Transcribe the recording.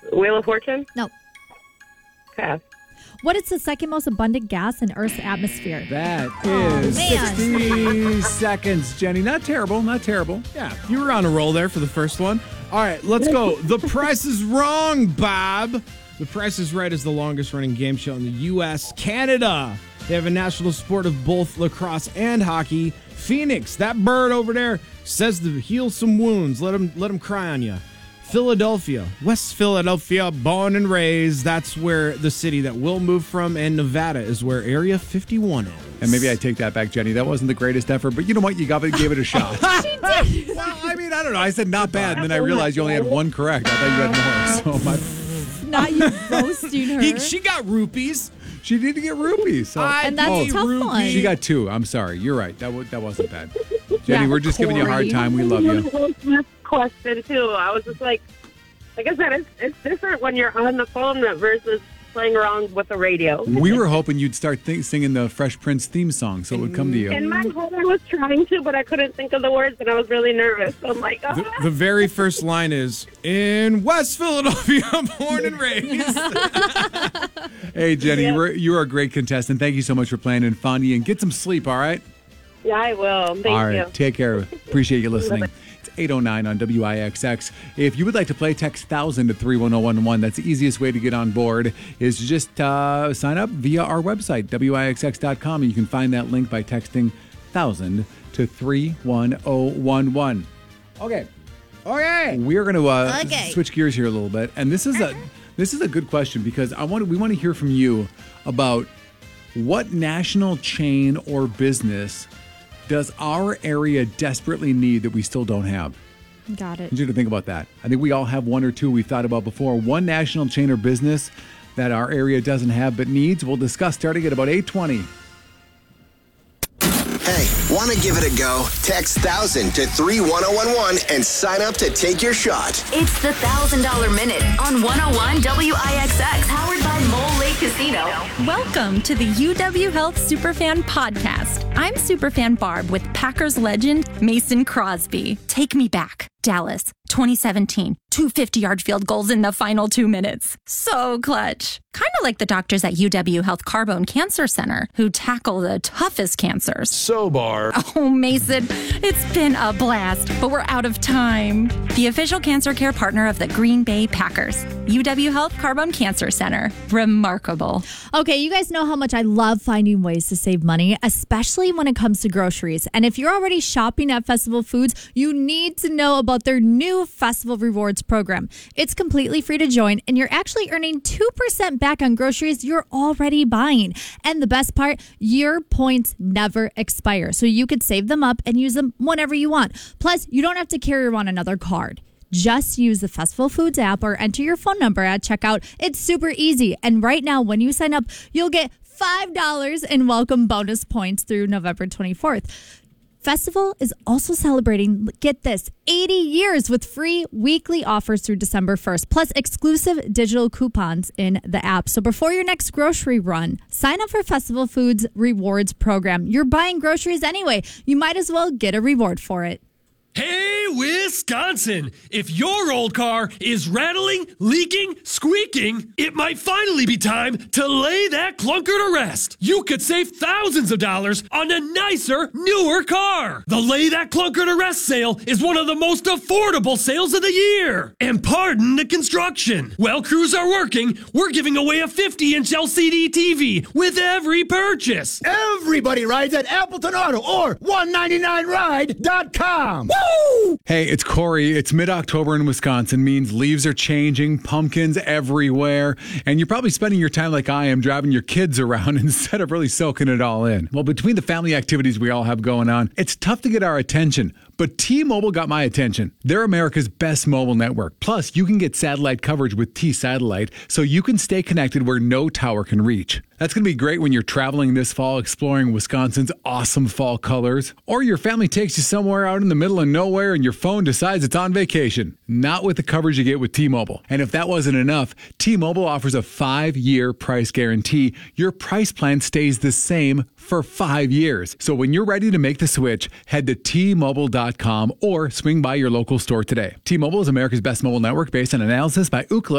Wheel of Fortune? No. Pass. What is the second most abundant gas in Earth's atmosphere? That is 60 seconds, Jenny. Not terrible, not terrible. Yeah, you were on a roll there for the first one. All right, let's go. The Price is Wrong, Bob. The Price is Right is the longest-running game show in the U.S. Canada. They have a national sport of both lacrosse and hockey. Phoenix, that bird over there, says to heal some wounds. Let him cry on you. Philadelphia, West Philadelphia, born and raised. That's where the city that we'll move from. And Nevada is where Area 51 is. And maybe I take that back, Jenny. That wasn't the greatest effort, but you know what? You gave it a shot. She did. Well, I mean, I don't know. I said not bad, and then I realized you only had one correct. I thought you had more. So Not you roasting her. She got rupees. she did get rupees. So. And that's a tough one. She got 2. I'm sorry. You're right. That wasn't bad. Jenny, we're just giving you a hard time. We love you. Question, too. I was just like I said, it's different when you're on the phone versus playing around with the radio. We were hoping you'd start singing the Fresh Prince theme song so it would come to you. In my head, I was trying to, but I couldn't think of the words, and I was really nervous. So I'm like, The very first line is, in West Philadelphia, born and raised. Hey, Jenny, you are a great contestant. Thank you so much for playing in Fondy, and get some sleep, all right? Yeah, I will. Thank you. All right, take care. Appreciate you listening. It's 8:09 on WIXX. If you would like to play, text 1000 to 31011. That's the easiest way to get on board is to just sign up via our website, WIXX.com. And you can find that link by texting 1000 to 31011. Okay. We're going to switch gears here a little bit. And this is a good question because we want to hear from you about what national chain or business does our area desperately need that we still don't have? Got I it. need you to think about that. I think we all have one or two we've thought about before. One national chain or business that our area doesn't have but needs. We'll discuss starting at about 8:20. Hey, want to give it a go? Text 1000 to 31011 and sign up to take your shot. It's the $1,000 Minute on 101 WIXX, powered by Mole Lake Casino. Welcome to the UW Health Superfan Podcast. I'm Superfan Barb with Packers legend Mason Crosby. Take me back. Dallas, 2017. 2 50-yard field goals in the final 2 minutes. So clutch. Kind of like the doctors at UW Health Carbone Cancer Center who tackle the toughest cancers. So, Barb. Oh, Mason, it's been a blast, but we're out of time. The official cancer care partner of the Green Bay Packers. UW Health Carbone Cancer Center. Remarkable. Okay, you guys know how much I love finding ways to save money, especially when it comes to groceries. And if you're already shopping at Festival Foods, you need to know about their new Festival Rewards program. It's completely free to join, and you're actually earning 2% back on groceries you're already buying. And the best part, your points never expire, so you could save them up and use them whenever you want. Plus, you don't have to carry around another card. Just use the Festival Foods app or enter your phone number at checkout. It's super easy. And right now, when you sign up, you'll get $5 in welcome bonus points through November 24th. Festival is also celebrating, get this, 80 years with free weekly offers through December 1st, plus exclusive digital coupons in the app. So before your next grocery run, sign up for Festival Foods Rewards program. You're buying groceries anyway. You might as well get a reward for it. Hey, Wisconsin! If your old car is rattling, leaking, squeaking, it might finally be time to lay that clunker to rest. You could save thousands of dollars on a nicer, newer car. The Lay That Clunker to Rest sale is one of the most affordable sales of the year. And pardon the construction. While crews are working, we're giving away a 50-inch LCD TV with every purchase. Everybody rides at Appleton Auto or 199ride.com. Woo! Hey, it's Corey. It's mid-October in Wisconsin, means leaves are changing, pumpkins everywhere, and you're probably spending your time like I am driving your kids around instead of really soaking it all in. Well, between the family activities we all have going on, it's tough to get our attention. But T-Mobile got my attention. They're America's best mobile network. Plus, you can get satellite coverage with T-Satellite, so you can stay connected where no tower can reach. That's going to be great when you're traveling this fall, exploring Wisconsin's awesome fall colors, or your family takes you somewhere out in the middle of nowhere and your phone decides it's on vacation. Not with the coverage you get with T-Mobile. And if that wasn't enough, T-Mobile offers a 5-year price guarantee. Your price plan stays the same for 5 years. So when you're ready to make the switch, head to T-Mobile.com or swing by your local store today. T-Mobile is America's best mobile network based on analysis by Ookla.